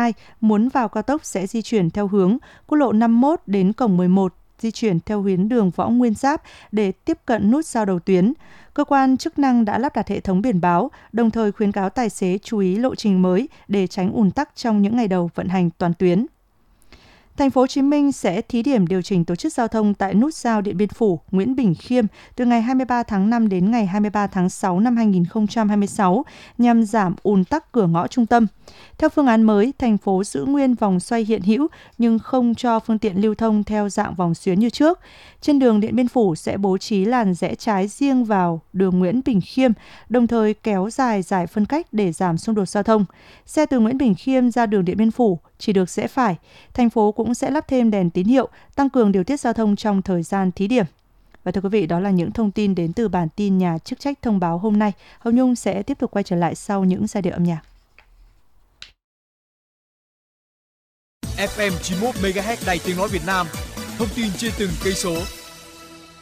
2 muốn vào cao tốc sẽ di chuyển theo hướng quốc lộ 51 đến cổng 11, di chuyển theo tuyến đường Võ Nguyên Giáp để tiếp cận nút giao đầu tuyến. Cơ quan chức năng đã lắp đặt hệ thống biển báo, đồng thời khuyến cáo tài xế chú ý lộ trình mới để tránh ùn tắc trong những ngày đầu vận hành toàn tuyến. Thành phố Hồ Chí Minh sẽ thí điểm điều chỉnh tổ chức giao thông tại nút giao Điện Biên Phủ, Nguyễn Bỉnh Khiêm từ ngày 23 tháng 5 đến ngày 23 tháng 6 năm 2026 nhằm giảm ùn tắc cửa ngõ trung tâm. Theo phương án mới, thành phố giữ nguyên vòng xoay hiện hữu nhưng không cho phương tiện lưu thông theo dạng vòng xuyến như trước. Trên đường Điện Biên Phủ sẽ bố trí làn rẽ trái riêng vào đường Nguyễn Bỉnh Khiêm, đồng thời kéo dài giải phân cách để giảm xung đột giao thông. Xe từ Nguyễn Bỉnh Khiêm ra đường Điện Biên Phủ chỉ được rẽ phải. Thành phố cũng sẽ lắp thêm đèn tín hiệu, tăng cường điều tiết giao thông trong thời gian thí điểm. Và thưa quý vị, đó là những thông tin đến từ bản tin nhà chức trách thông báo hôm nay. Hồng Nhung sẽ tiếp tục quay trở lại sau những giai điệu âm nhạc. FM 91 MHz Đài Tiếng nói Việt Nam. Thông tin trên từng cây số.